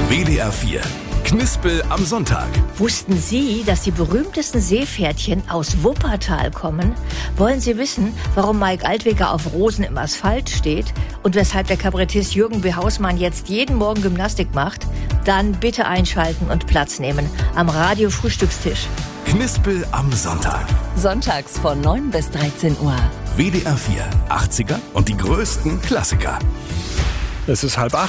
WDR 4. Knispel am Sonntag. Wussten Sie, dass die berühmtesten Seepferdchen aus Wuppertal kommen? Wollen Sie wissen, warum Mike Altweger auf Rosen im Asphalt steht und weshalb der Kabarettist Jürgen B. Hausmann jetzt jeden Morgen Gymnastik macht? Dann bitte einschalten und Platz nehmen am Radio-Frühstückstisch. Knispel am Sonntag. Sonntags von 9 bis 13 Uhr. WDR 4. 80er und die größten Klassiker. Es ist 7:30.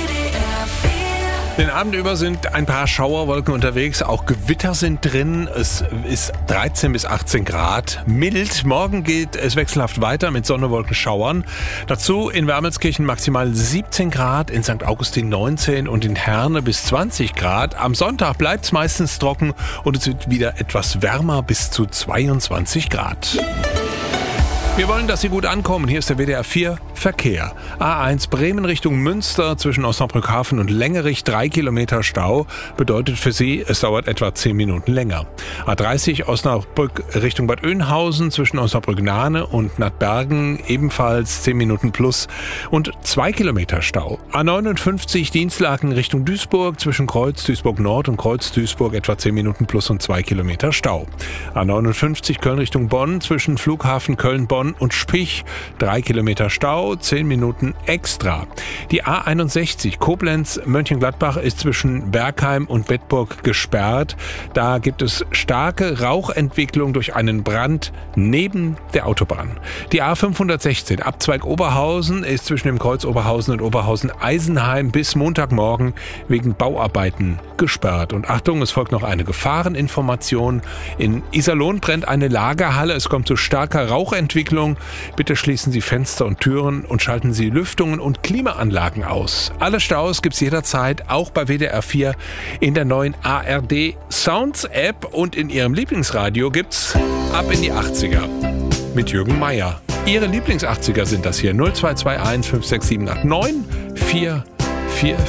Den Abend über sind ein paar Schauerwolken unterwegs, auch Gewitter sind drin. Es ist 13 bis 18 Grad, mild. Morgen geht es wechselhaft weiter mit Sonne, Wolken, Schauern. Dazu in Wermelskirchen maximal 17 Grad, in St. Augustin 19 und in Herne bis 20 Grad. Am Sonntag bleibt es meistens trocken und es wird wieder etwas wärmer, bis zu 22 Grad. Wir wollen, dass Sie gut ankommen. Hier ist der WDR 4 Verkehr. A1 Bremen Richtung Münster zwischen Osnabrück-Hafen und Längerich 3 Kilometer Stau. Bedeutet für Sie, es dauert etwa 10 Minuten länger. A30 Osnabrück Richtung Bad Oeynhausen zwischen Osnabrück-Nahne und Nattbergen ebenfalls 10 Minuten plus und 2 Kilometer Stau. A59 Dienstlaken Richtung Duisburg zwischen Kreuz Duisburg Nord und Kreuz Duisburg etwa 10 Minuten plus und 2 Kilometer Stau. A59 Köln Richtung Bonn zwischen Flughafen Köln-Bonn und Spich 3 Kilometer Stau, 10 Minuten extra. Die A61 Koblenz-Mönchengladbach ist zwischen Bergheim und Bedburg gesperrt. Da gibt es starke Rauchentwicklung durch einen Brand neben der Autobahn. Die A516 Abzweig Oberhausen ist zwischen dem Kreuz Oberhausen und Oberhausen-Eisenheim bis Montagmorgen wegen Bauarbeiten gesperrt. Und Achtung, es folgt noch eine Gefahreninformation. In Iserlohn brennt eine Lagerhalle. Es kommt zu starker Rauchentwicklung. Bitte schließen Sie Fenster und Türen und schalten Sie Lüftungen und Klimaanlagen aus. Alle Staus gibt's jederzeit, auch bei WDR 4 in der neuen ARD Sounds App und in Ihrem Lieblingsradio gibt's Ab in die 80er mit Jürgen Meier. Ihre Lieblings-80er sind das hier 0221 56789 444.